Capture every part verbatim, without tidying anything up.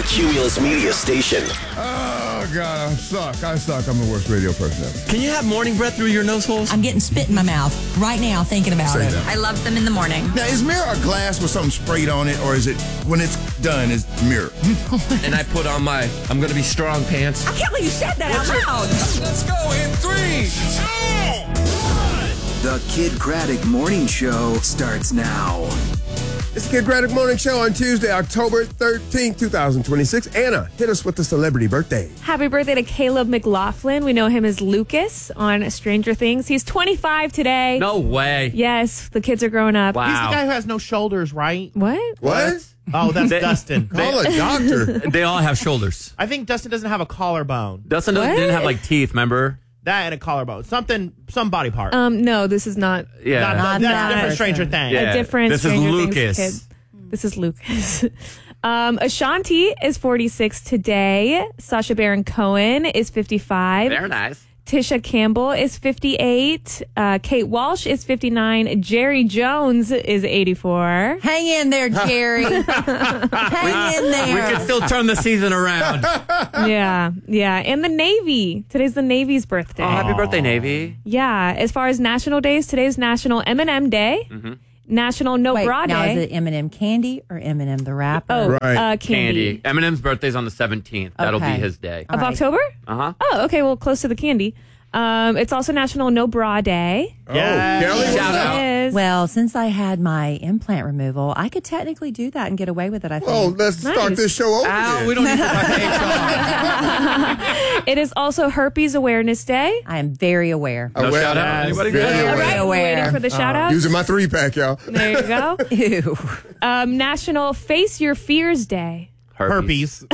Cumulus Media station. Oh, God, I suck. I suck. I'm the worst radio person ever. Can you have morning breath through your nose holes? I'm getting spit in my mouth right now thinking about Say it. that. I love them in the morning. Now, is mirror a glass with something sprayed on it, or is it, when it's done, is mirror? And I put on my I'm going to be strong pants. I can't believe you said that out loud. Let's go in three, two, one. The Kid Craddock Morning Show starts now. It's the Kid Craddock Morning Show on Tuesday, October thirteenth, twenty twenty-six. Anna, hit us with the celebrity birthday. Happy birthday to Caleb McLaughlin. We know him as Lucas on Stranger Things. He's twenty-five today. No way. Yes, the kids are growing up. Wow. He's the guy who has no shoulders, right? What? What? Oh, that's They- Dustin. Call a doctor. They all have shoulders. I think Dustin doesn't have a collarbone. Dustin doesn't- What? didn't have like teeth, remember? That and a collarbone. Something, some body part. Um, no, this is not Yeah. Not- Not that's that. a different Stranger Thing. Yeah. a different This is Stranger Lucas. Things kid. This is Lucas. um, Ashanti is forty-six today. Sacha Baron Cohen is fifty-five. Very nice. Tisha Campbell is fifty-eight. Uh, Kate Walsh is fifty-nine. Jerry Jones is eighty-four. Hang in there, Jerry. Hang in We there. can still turn the season around. Yeah, yeah. And the Navy. Today's the Navy's birthday. Oh, happy birthday, Navy. Yeah. As far as national days, today's National M and M Day. Mm-hmm. National No Wait, Bra now Day. is it M and M candy or M and M the rapper? Oh, Right. uh, Candy. candy. Eminem's birthday's on the seventeenth. That'll Okay. be his day. Of All right. October? Uh-huh. Oh, okay. Well, close to the candy. Um, it's also National No Bra Day. Oh, Yes. Kelly, what's Shout up? out. It is. Well, since I had my implant removal, I could technically do that and get away with it, I think. Oh, let's start Nice. this show over Ow, then. we don't need to talk to H R. It is also Herpes Awareness Day. I am very aware. Oh, No well, shout out. Anybody very got it? All aware. right, we're aware. waiting for the shout outs. Using my three-pack, y'all. There you go. Ew. Um, National Face Your Fears Day. Herpes.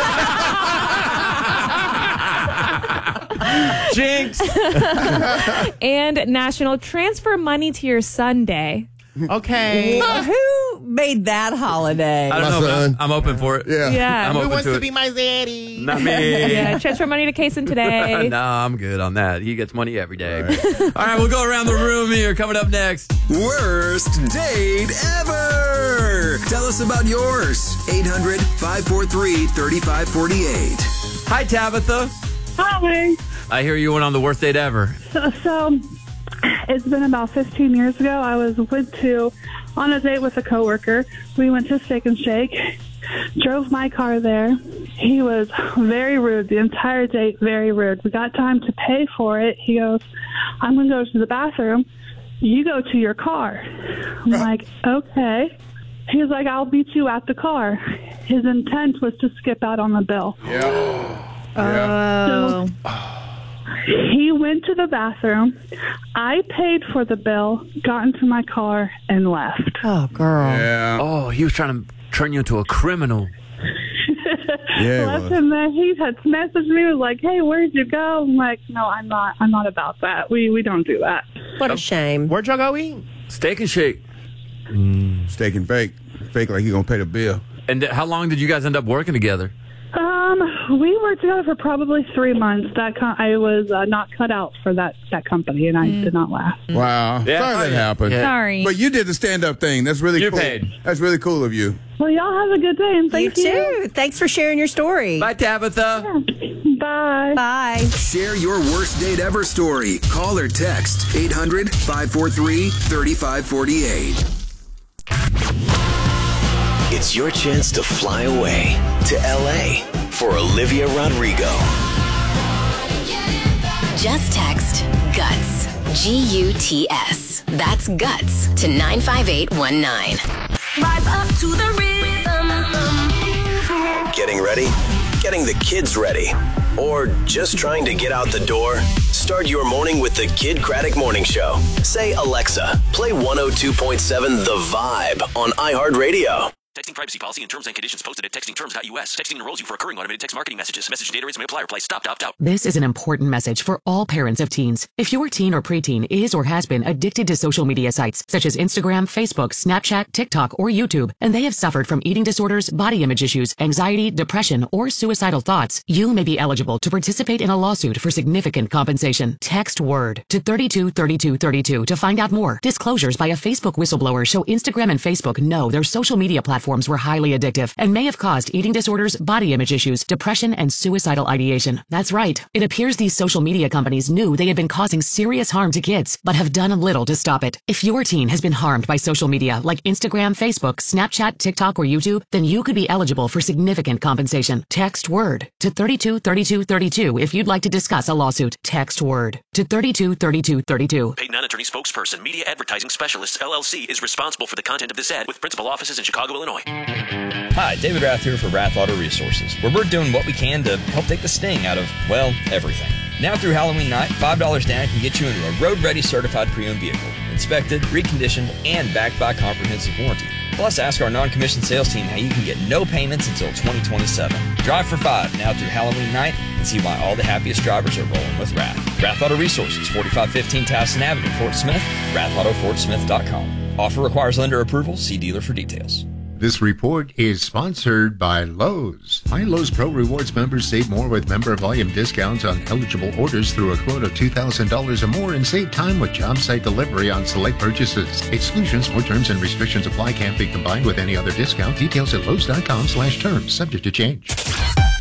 Jinx. And National Transfer Money to Your Son Day. Okay. Who made that holiday? I don't My know, but son. I'm, I'm open for it. Yeah. Yeah. I'm Who open wants to to it. be my daddy? Not me. Yeah, transfer money to Kaysen today. No, I'm good on that. He gets money every day. All right, we'll go around the room here. Coming up next. Worst date ever. Tell us about yours. eight hundred, five four three, three five four eight. Hi, Tabitha. Hi. I hear you went on the worst date ever. So, so it's been about fifteen years ago. I was went to on a date with a coworker. We went to Steak and Shake. Drove my car there. He was very rude the entire date. Very rude. We got time to pay for it. He goes, "I'm going to go to the bathroom. You go to your car." I'm like, "Okay." He's like, "I'll meet you at the car." His intent was to skip out on the bill. Yeah. Oh. He went to the bathroom. I paid for the bill, got into my car, and left. Oh, girl. Yeah. Oh, he was trying to turn you into a criminal. Yeah, it left was. him there. He had messaged me, was like, "Hey, where'd you go?" I'm like, "No, I'm not. I'm not about that. We we don't do that." What a shame. Where'd y'all go eat? Steak and Shake. Steak and fake. Fake like you going to pay the bill. And how long did you guys end up working together? Um, we worked together for probably three months. That com- I was uh, not cut out for that that company, and I did not last. Wow. Yeah. Sorry that happened. Yeah. Sorry. But you did the stand-up thing. That's really You cool. paid. That's really cool of you. Well, y'all have a good day, and You thank you. too. Thanks for sharing your story. Bye, Tabitha. Bye. Bye. Share your worst date ever story. Call or text eight hundred, five four three, three five four eight. It's your chance to fly away to L A for Olivia Rodrigo. Just text GUTS, G U T S. That's GUTS to nine five eight one nine. Rise up to the rhythm. Getting ready? Getting the kids ready? Or just trying to get out the door? Start your morning with the Kid Craddock Morning Show. Say, "Alexa, play one oh two point seven The Vibe on iHeartRadio." Texting privacy policy and terms and conditions posted at texting terms dot U S. Texting enrolls you for recurring automated text marketing messages. Message data rates may apply. Reply stop to opt out. This is an important message for all parents of teens. If your teen or preteen is or has been addicted to social media sites such as Instagram, Facebook, Snapchat, TikTok, or YouTube, and they have suffered from eating disorders, body image issues, anxiety, depression, or suicidal thoughts, you may be eligible to participate in a lawsuit for significant compensation. Text WORD to thirty-two thirty-two thirty-two to find out more. Disclosures by a Facebook whistleblower show Instagram and Facebook know their social media platforms platforms were highly addictive and may have caused eating disorders, body image issues, depression, and suicidal ideation. That's right. It appears these social media companies knew they had been causing serious harm to kids, but have done little to stop it. If your teen has been harmed by social media like Instagram, Facebook, Snapchat, TikTok, or YouTube, then you could be eligible for significant compensation. Text WORD to thirty-two thirty-two thirty-two if you'd like to discuss a lawsuit. Text WORD to thirty-two thirty-two thirty-two. Paid non-attorney spokesperson, Media Advertising Specialists, L L C, is responsible for the content of this ad with principal offices in Chicago, Illinois. Hi, David Rath here for Rath Auto Resources, where we're doing what we can to help take the sting out of, well, everything. Now through Halloween night, five dollars down can get you into a road-ready certified pre-owned vehicle, inspected, reconditioned, and backed by comprehensive warranty. Plus, ask our non-commissioned sales team how you can get no payments until twenty twenty-seven. Drive for five now through Halloween night and see why all the happiest drivers are rolling with Rath. Rath Auto Resources, forty-five fifteen Towson Avenue, Fort Smith, rath auto fort smith dot com. Offer requires lender approval. See dealer for details. This report is sponsored by Lowe's. My Lowe's Pro Rewards members save more with member volume discounts on eligible orders through a quote of two thousand dollars or more and save time with job site delivery on select purchases. Exclusions or terms and restrictions apply. Can't be combined with any other discount. Details at lowes dot com slash terms. Subject to change.